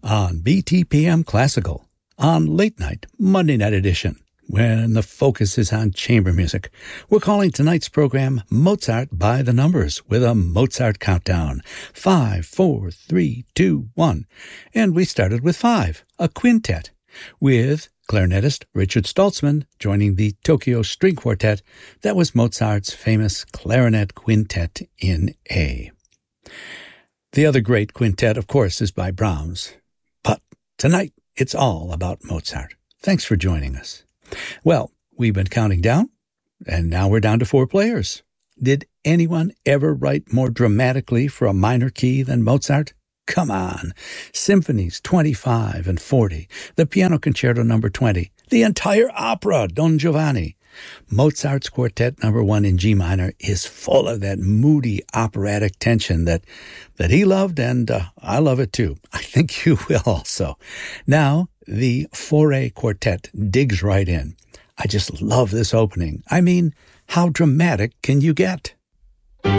on BTPM Classical, on Late Night, Monday Night Edition, when the focus is on chamber music. We're calling tonight's program Mozart by the Numbers with a Mozart countdown. 5, 4, 3, 2, 1. And we started with 5, a quintet, with clarinetist Richard Stoltzman joining the Tokyo String Quartet. That was Mozart's famous clarinet quintet in A. The other great quintet, of course, is by Brahms. But tonight, it's all about Mozart. Thanks for joining us. Well, we've been counting down, and now we're down to 4 players. Did anyone ever write more dramatically for a minor key than Mozart? Come on. Symphonies 25 and 40, the Piano Concerto No. 20, the entire opera, Don Giovanni. Mozart's Quartet No. 1 in G minor is full of that moody operatic tension that he loved, and I love it too. I think you will also. Now, the Fauré Quartet digs right in. I just love this opening. I mean, how dramatic can you get?